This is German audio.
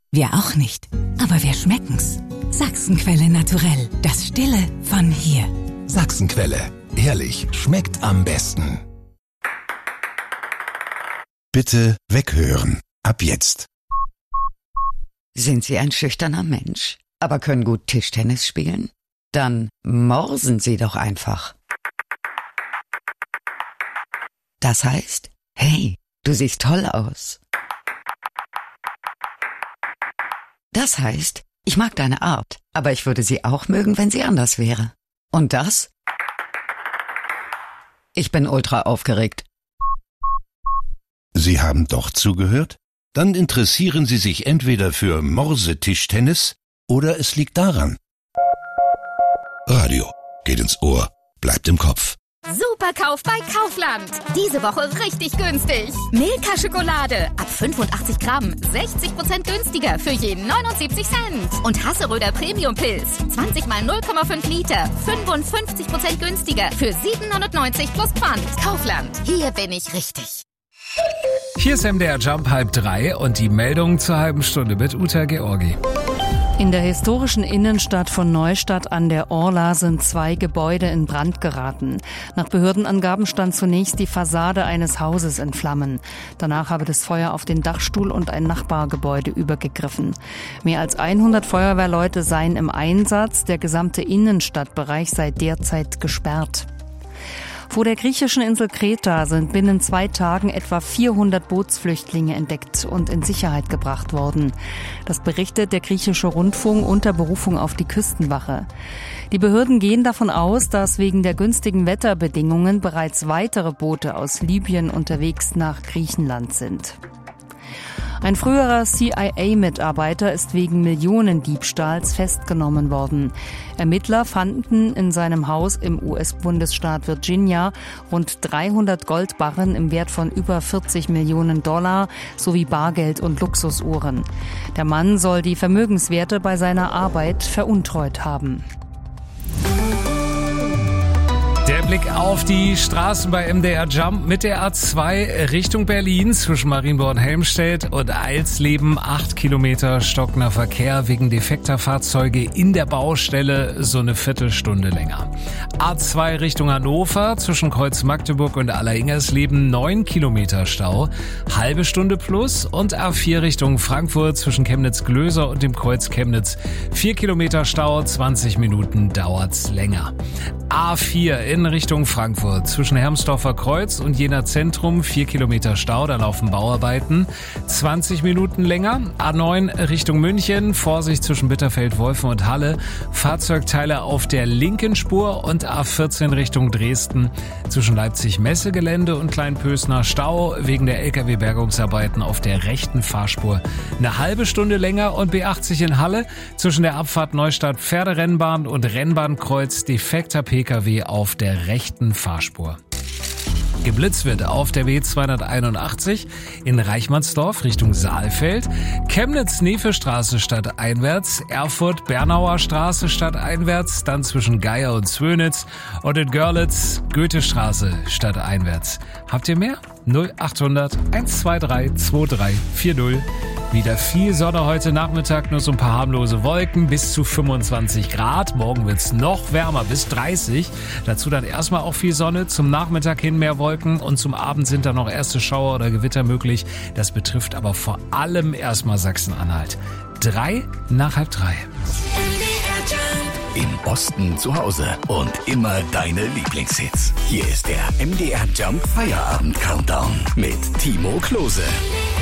Wir auch nicht. Aber wir schmecken's. Sachsenquelle naturell. Das Stille von hier. Sachsenquelle. Ehrlich, schmeckt am besten. Bitte weghören. Ab jetzt. Sind Sie ein schüchterner Mensch, aber können gut Tischtennis spielen? Dann morsen Sie doch einfach. Das heißt, hey, du siehst toll aus. Das heißt, ich mag deine Art, aber ich würde sie auch mögen, wenn sie anders wäre. Und das? Ich bin ultra aufgeregt. Sie haben doch zugehört? Dann interessieren Sie sich entweder für Morsetischtennis oder es liegt daran. Radio geht ins Ohr, bleibt im Kopf. Superkauf bei Kaufland. Diese Woche richtig günstig. Milka-Schokolade ab 85 Gramm, 60% günstiger für je 79 Cent. Und Hasseröder Premium-Pilz, 20 mal 0,5 Liter, 55% günstiger für 7,99 plus Pfand. Kaufland, hier bin ich richtig. Hier ist MDR Jump 2:30 und die Meldung zur halben Stunde mit Uta Georgi. In der historischen Innenstadt von Neustadt an der Orla sind 2 Gebäude in Brand geraten. Nach Behördenangaben stand zunächst die Fassade eines Hauses in Flammen. Danach habe das Feuer auf den Dachstuhl und ein Nachbargebäude übergegriffen. Mehr als 100 Feuerwehrleute seien im Einsatz. Der gesamte Innenstadtbereich sei derzeit gesperrt. Vor der griechischen Insel Kreta sind binnen 2 Tagen etwa 400 Bootsflüchtlinge entdeckt und in Sicherheit gebracht worden. Das berichtet der griechische Rundfunk unter Berufung auf die Küstenwache. Die Behörden gehen davon aus, dass wegen der günstigen Wetterbedingungen bereits weitere Boote aus Libyen unterwegs nach Griechenland sind. Ein früherer CIA-Mitarbeiter ist wegen Millionendiebstahls festgenommen worden. Ermittler fanden in seinem Haus im US-Bundesstaat Virginia rund 300 Goldbarren im Wert von über 40 Millionen Dollar sowie Bargeld und Luxusuhren. Der Mann soll die Vermögenswerte bei seiner Arbeit veruntreut haben. Der Blick auf die Straßen bei MDR Jump mit der A2 Richtung Berlin zwischen Marienborn-Helmstedt und Eilsleben. 8 Kilometer stockender Verkehr wegen defekter Fahrzeuge in der Baustelle, so eine Viertelstunde länger. A2 Richtung Hannover zwischen Kreuz Magdeburg und Alleringsersleben 9 Kilometer Stau, halbe Stunde plus. Und A4 Richtung Frankfurt zwischen Chemnitz-Glöser und dem Kreuz Chemnitz 4 Kilometer Stau, 20 Minuten dauert's länger. A4 in Richtung Frankfurt zwischen Hermsdorfer Kreuz und Jena Zentrum 4 Kilometer Stau, da laufen Bauarbeiten, 20 Minuten länger. A9 Richtung München, Vorsicht zwischen Bitterfeld, Wolfen und Halle, Fahrzeugteile auf der linken Spur. Und A14 Richtung Dresden zwischen Leipzig-Messegelände und Kleinpösner Stau wegen der LKW-Bergungsarbeiten auf der rechten Fahrspur eine halbe Stunde länger. Und B80 in Halle zwischen der Abfahrt Neustadt Pferderennbahn und Rennbahnkreuz defekter PKW auf der rechten Fahrspur. Geblitzt wird auf der B281 in Reichmannsdorf Richtung Saalfeld, Chemnitz-Nefe-Straße stadteinwärts, Erfurt-Bernauer Straße stadteinwärts, dann zwischen Geier und Zwönitz und in Görlitz Goethestraße stadteinwärts. Habt ihr mehr? 0800 123 2340. Wieder viel Sonne heute Nachmittag, nur so ein paar harmlose Wolken, bis zu 25 Grad. Morgen wird's noch wärmer, bis 30. Dazu dann erstmal auch viel Sonne, zum Nachmittag hin mehr Wolken und zum Abend sind dann noch erste Schauer oder Gewitter möglich. Das betrifft aber vor allem erstmal Sachsen-Anhalt. 3 nach 2:30. Im Osten zu Hause und immer deine Lieblingshits. Hier ist der MDR Jump Feierabend Countdown mit Timo Klose.